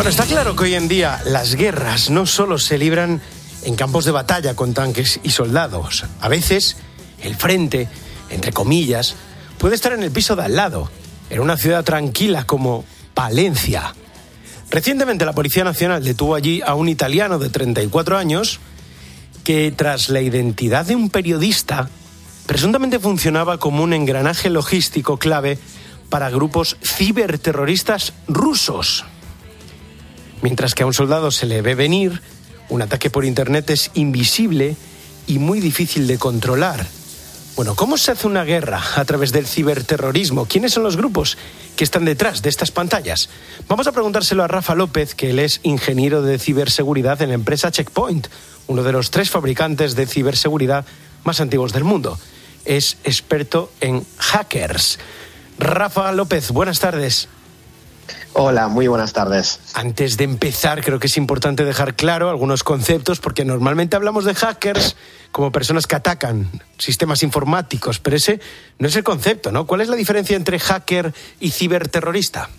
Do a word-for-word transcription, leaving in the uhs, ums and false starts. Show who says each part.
Speaker 1: Bueno, está claro que hoy en día las guerras no solo se libran en campos de batalla con tanques y soldados. A veces el frente, entre comillas, puede estar en el piso de al lado, en una ciudad tranquila como Palencia. Recientemente la Policía Nacional detuvo allí a un italiano de treinta y cuatro años que, tras la identidad de un periodista, presuntamente funcionaba como un engranaje logístico clave para grupos ciberterroristas rusos. Mientras que a un soldado se le ve venir, un ataque por internet es invisible y muy difícil de controlar. Bueno, ¿cómo se hace una guerra a través del ciberterrorismo? ¿Quiénes son los grupos que están detrás de estas pantallas? Vamos a preguntárselo a Rafa López, que él es ingeniero de ciberseguridad en la empresa Checkpoint, uno de los tres fabricantes de ciberseguridad más antiguos del mundo. Es experto en hackers. Rafa López, buenas tardes.
Speaker 2: Hola, muy buenas tardes.
Speaker 1: Antes de empezar, creo que es importante dejar claro algunos conceptos, porque normalmente hablamos de hackers como personas que atacan sistemas informáticos, pero ese no es el concepto, ¿no? ¿Cuál es la diferencia entre hacker y ciberterrorista?